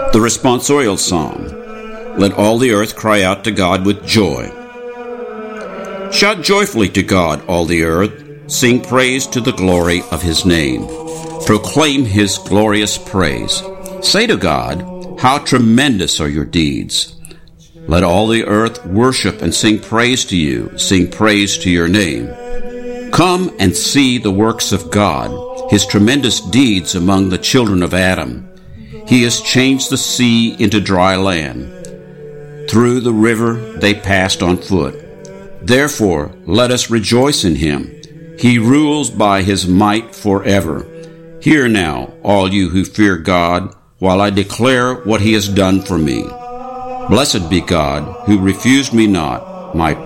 The responsorial psalm. Let all the earth cry out to God with joy. Shout joyfully to God, all the earth. Sing praise to the glory of his name. Proclaim his glorious praise. Say to God, how tremendous are your deeds. Let all the earth worship and sing praise to you. Sing praise to your name. Come and see the works of God, his tremendous deeds among the children of Adam. He has changed the sea into dry land. Through the river they passed on foot. Therefore, let us rejoice in him. He rules by his might forever. Hear now, all you who fear God, while I declare what he has done for me. Blessed be God, who refused me not, my